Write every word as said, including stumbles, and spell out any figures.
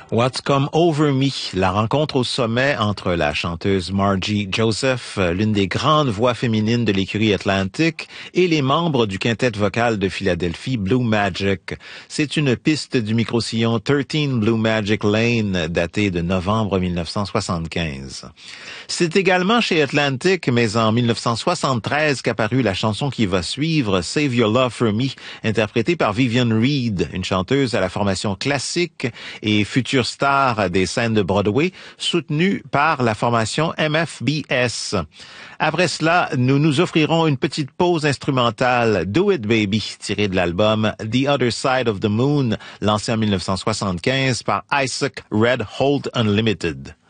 What's Come Over Me, la rencontre au sommet entre la chanteuse Margie Joseph, l'une des grandes voix féminines de l'écurie Atlantic, et les membres du quintet vocal de Philadelphie Blue Magic. C'est une piste du micro-sillon treize Blue Magic Lane, datée de novembre mille neuf cent soixante-quinze. C'est également chez Atlantic, mais en mille neuf cent soixante-treize, qu'apparut la chanson qui va suivre, Save Your Love for Me, interprétée par Vivian Reed, une chanteuse à la formation classique et future star des scènes de Broadway, soutenue par la formation M F B S. Après cela, nous nous offrirons une petite pause instrumentale, Do It Baby, tirée de l'album The Other Side of the Moon, lancé en mille neuf cent soixante-quinze par Isaac Red Holt Unlimited.